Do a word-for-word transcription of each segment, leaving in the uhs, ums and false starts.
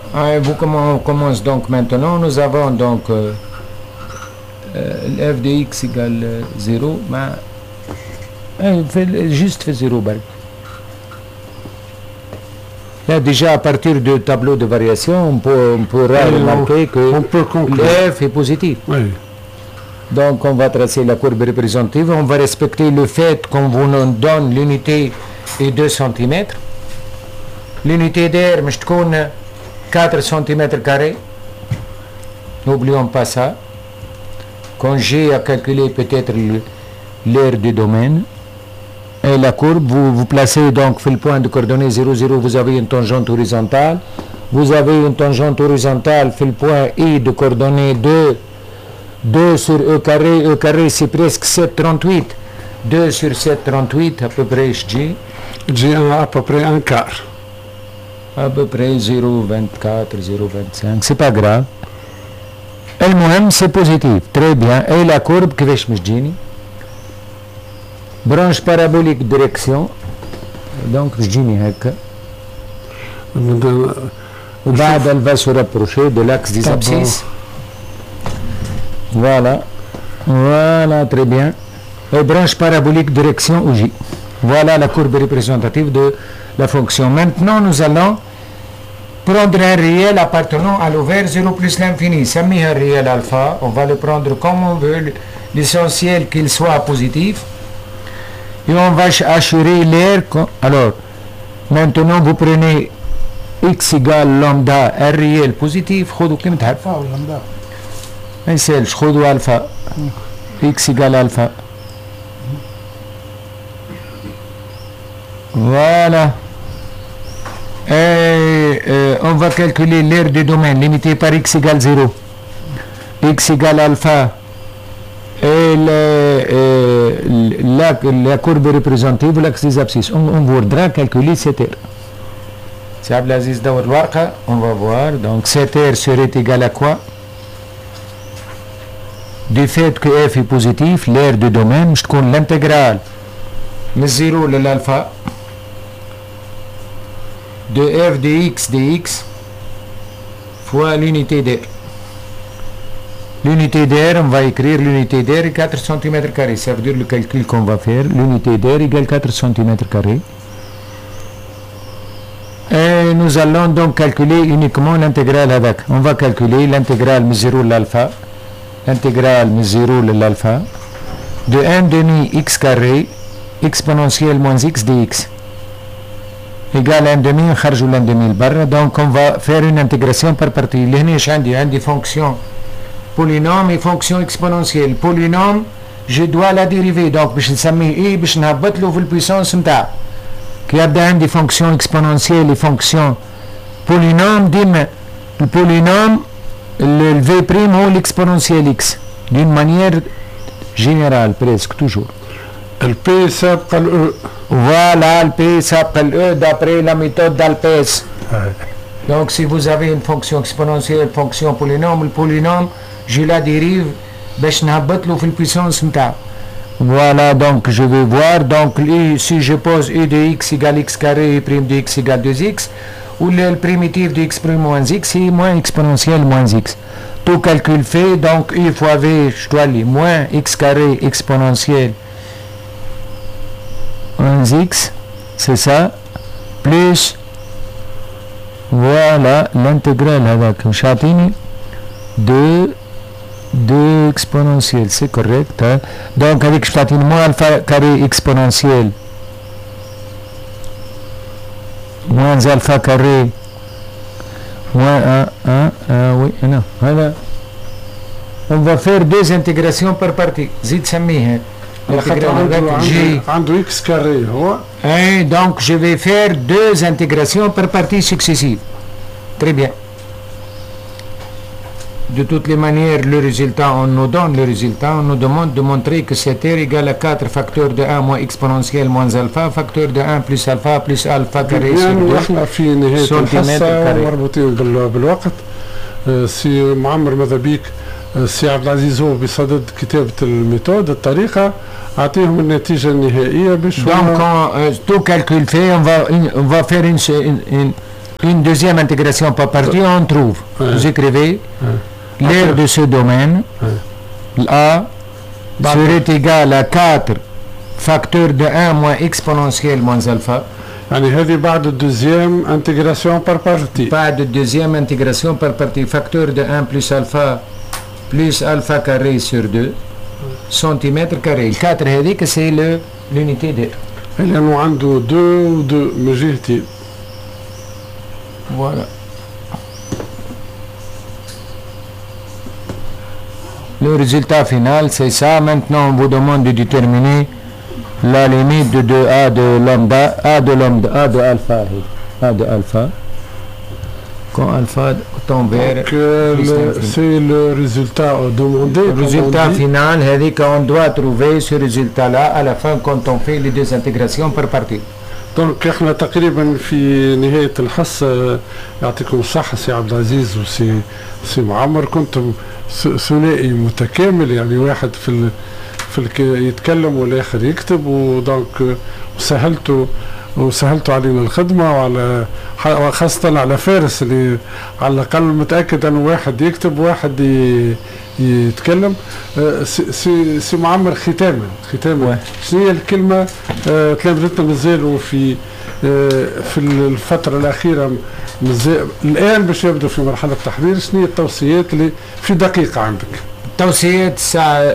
Ah, vous, comment on commence donc maintenant? Nous avons donc euh, euh, f de x égale zéro, mais euh, fait, juste fait zéro. Barque. Là, déjà, à partir du tableau de variation, on, peut, on pourra oui, remarquer que on peut f est positif. Oui. Donc, on va tracer la courbe représentative. On va respecter le fait qu'on vous donne l'unité est deux centimètres. L'unité d'air, je te connais quatre centimètres carrés. N'oublions pas ça. Quand j'ai à calculer peut-être l'aire du domaine. Et la courbe, vous, vous placez donc le point de coordonnées zéro, zéro, vous avez une tangente horizontale. Vous avez une tangente horizontale, le point I de coordonnées deux, deux sur E carré. E carré, c'est presque sept virgule trente-huit. deux sur sept virgule trente-huit, à peu près, je dis. J'ai à peu près un quart. À peu près zéro virgule vingt-quatre, zéro virgule vingt-cinq, c'est pas grave. Et le moins, c'est positif. Très bien. Et la courbe, que vais-je me dire? Branche parabolique direction, donc je dis هكا. وبعد elle va se rapprocher de l'axe des abscisses. Voilà, voilà, très bien. Et branche parabolique direction O J. Voilà la courbe représentative de la fonction. Maintenant, nous allons prendre un réel appartenant à l'ouvert zéro plus l'infini. Ça met un réel alpha. On va le prendre comme on veut. L'essentiel qu'il soit positif. Et on va assurer l'air. Alors, maintenant vous prenez x égale lambda, un réel positif. خذوا كلمة alpha ou lambda. ما يسالش خذوا alpha. x égale alpha. Voilà. Et euh, on va calculer l'aire du domaine limité par x égale zéro. X égale alpha. Et le, euh, la, la courbe représentative, l'axe des abscisses. On, on voudra calculer cette aire. Si Abdelaziz Daoud Warqa, on va voir. Donc cette aire serait égale à quoi? Du fait que f est positif, l'aire du domaine, je compte l'intégrale de zéro de l'alpha de f de x dx fois l'unité d'air. L'unité d'air, on va écrire l'unité d'air est quatre centimètres carrés. Ça veut dire le calcul qu'on va faire. L'unité d'air égale quatre centimètres carrés. Et nous allons donc calculer uniquement l'intégrale avec. On va calculer l'intégrale de zéro l'alpha. L'intégrale de zéro l'alpha. De un demi x carré exponentielle moins x dx. Égale un demi, on charge l'un demi barre. Donc on va faire une intégration par partie. L'année, j'ai des fonctions. Polynôme et fonction exponentielle. Polynôme, je dois la dériver. Donc, je نسميه ايه باش نهبط له في البويسونس نتاعو. كي يبدا عندي fonction exponentielle et fonction polynôme, ديما البولينوم le v prime هو l'exponentielle x d'une manière générale presque toujours. Le P سابقة ال E. Voilà, le P سابقة ال E d'après la méthode d'Alpes. Donc, si vous avez une fonction exponentielle, fonction polynôme, le polynôme, je la dérive, باش نهبط له في البويسونس نتاعو. Voilà, donc je vais voir, donc si je pose u de x égale x carré, u prime de x égale deux x, ou le, le primitif de x prime moins x, c'est moins exponentielle moins x. Tout calcul fait, donc u fois v, je dois aller moins x carré exponentielle moins x, c'est ça, plus, voilà, l'intégrale avec un châtini de deux exponentielle, c'est correct. Hein? Donc avec châtini moins alpha carré exponentielle moins alpha carré moins un, un, un, oui, non, voilà. On va faire deux intégrations par partie. زيد سميها. G. عنده x carré هو. Et donc je vais faire deux intégrations par partie successives. Très bien. De toutes les manières, le résultat, on nous donne le résultat, on nous demande de montrer que cette aire égale à quatre facteur de un moins exponentielle moins alpha, facteur de un plus alpha plus alpha carré sur deux. احنا في نهاية الحصة مربوطين بالوقت. سي معمر ماذا بيك سي عبد العزيز هو بصدد كتابة الميثود الطريقة أعطيهم النتيجة النهائية باش. Donc, tout calcul fait, on va, on va faire une, une une deuxième intégration par partie, on trouve. Ouais. Vous écrivez ouais. l'aire okay. de ce domaine, ouais. A serait égal à quatre facteur de un moins exponentiel moins alpha. يعني هذه بعد الدوزيام انتجراسيون بار بارتي. بعد الدوزيام انتجراسيون بار بارتي فاكتور de un plus alpha plus alpha carré sur deux centimètres carré. الكاتر هذيك سي لو l'unité d'air. لأنه عنده دو ودو من جهتين. Voilà. Le résultat final c'est ça. Maintenant on vous demande de déterminer la limite de, de A de lambda, A de lambda, A de alpha, A de alpha. Quand alpha tombe vers... C'est le résultat demandé. Le résultat final, c'est qu'on doit trouver ce résultat-là à la fin quand on fait les deux intégrations par partie. Donc احنا تقريبا في نهاية الحصة يعطيكم الصحة سي عبد العزيز وسي سي معمر، كنتم ثنائي متكامل، يعني واحد في ال في يتكلم والاخر يكتب، ودونك وسهلتوا وسهلتوا علينا الخدمه، وعلى خاصه على فارس اللي على الاقل متاكد انه واحد يكتب وواحد يتكلم. سي, سي, سي معمر ختاما ختاما شنو هي الكلمه آه تلامذتنا مازالوا في آه في الفتره الاخيره مازال الان باش يبدوا في مرحله التحضير، شنو هي التوصيات اللي في دقيقه عندك؟ توصيات ساعة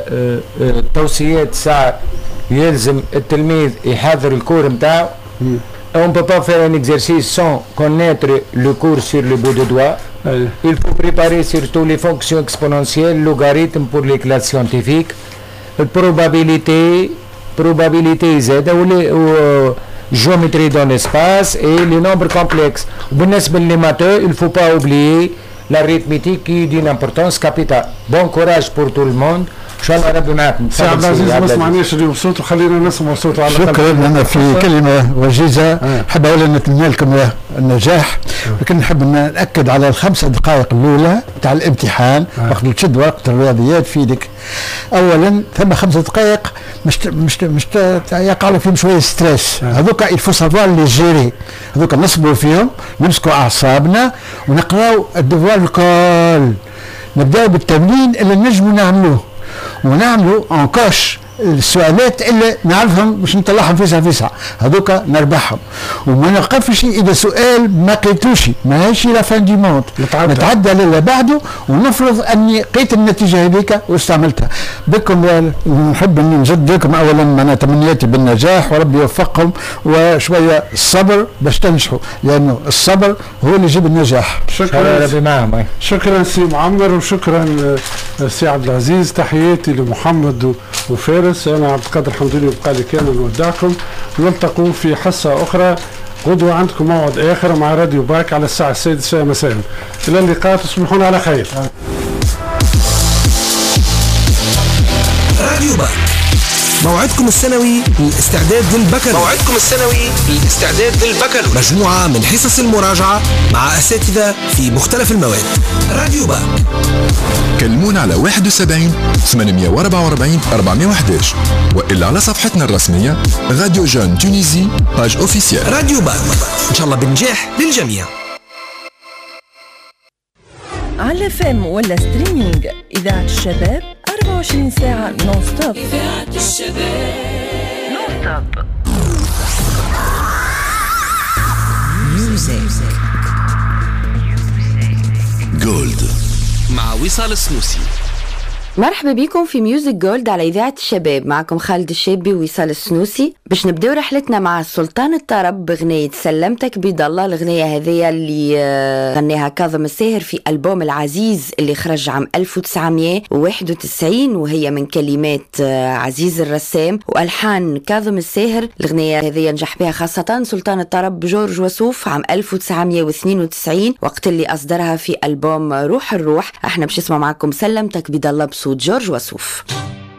توصيات ساعة يلزم التلميذ يحضر الكور نتاعو. On ne peut pas faire un exercice sans connaître le cours sur le bout de doigt. Aye. Il faut préparer surtout les fonctions exponentielles, logarithmes pour les classes scientifiques, probabilité, probabilité Z ou les ou, euh, géométrie dans l'espace et les nombres complexes. بالنسبة للماتeux, il ne faut pas oublier l'arithmétique qui est d'une importance capitale. Bon courage pour tout le monde. ان شاء الله ربي معكم. سي عبد العزيز ما سمعناش اليوم صوته، خلينا نسمع صوته على الاقل. شكرا. انا في كلمه وجيزه نحب اولا نتمنى لكم النجاح، لكن نحب ناكد على الخمس دقائق الاولى تاع الامتحان وقت تشد وقت الرياضيات في يدك. اولا ثم خمس دقائق مش مش مش يقع فيهم شويه ستريس، هذوك الفو سافوار لي جيري، هذوك نصبروا فيهم، نمسكوا اعصابنا ونقراو الدفوار الكل، نبداو بالتمرين اللي نجموا نعملوه ونعملوا انكوش السؤالات اللي نعرفهم باش نطلعهم فيسع فيسع، هذوك نربحهم، وما نوقفش اذا سؤال ما قيتوش، ماهيش لا فان دي موند، نتعدى للي بعده ونفرض اني قيت النتيجه هذيك واستعملتها. بكم نحب اني نجد لكم اولا انا تمنياتي بالنجاح وربي يوفقكم، وشويه الصبر باش تنجحوا، لانه الصبر هو اللي يجيب النجاح. شكرا ربي معهم. شكرا سي معمر وشكرا سي عبد العزيز، تحياتي لمحمد وفارس. أنا عبد القادر الحمدوني وبقى لي كان نودعكم، نلتقوا في حصة أخرى غدوة. عندكم موعد آخر مع راديو باك على الساعة السادسة مساء. إلى اللقاء، تصبحون على خير. راديو باك، موعدكم السنوي للاستعداد للبكالوريوس. موعدكم السنوي للاستعداد للبكالوريوس، مجموعة من حصص المراجعة مع أساتذة في مختلف المواد. راديو باك، كلمونا على واحد وسبعين ثمانمائة وأربعة وأربعين أربعمائة وأحد عشر وإلا على صفحتنا الرسمية راديو جون تونيزي باج اوفيسيال. راديو باك، إن شاء الله بنجاح للجميع. على فم ولا ستريمينج، إذاعة الشباب أربعة وعشرين ساعة نون ستوب. إذاعة الشباب نون ستوب. ميوزك جولد مع وصال السنوسي. مرحبا بكم في ميوزك جولد على إذاعة الشباب، معكم خالد الشابي ووصال السنوسي، باش نبداو رحلتنا مع سلطان الطرب بغنية سلمتك بيد الله. الغنية هذه اللي غناها كاظم الساهر في ألبوم العزيز اللي خرج عام ألف وتسعمائة وواحد وتسعين، وهي من كلمات عزيز الرسام وألحان كاظم الساهر. الغنية هذه نجح بها خاصة سلطان الطرب جورج وسوف عام ألف وتسعمائة واثنين وتسعين وقت اللي أصدرها في ألبوم روح الروح. احنا باش نسمع معكم سلمتك بيد الله بصوت جورج وسوف.